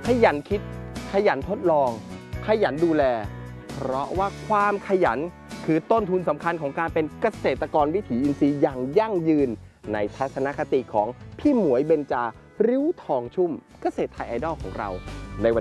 ยันคิดขยันทดลองขยันดูแลเพราะว่าความขยันคือต้นทุนสำคัญของการเป็นเกษตรกรวิถีอินทรีย์อย่างยั่งยืนในทัศนคติของพี่หมวยเบญจาริ้วทองชุ่มเกษตรไทยไอดอลของเราในวัน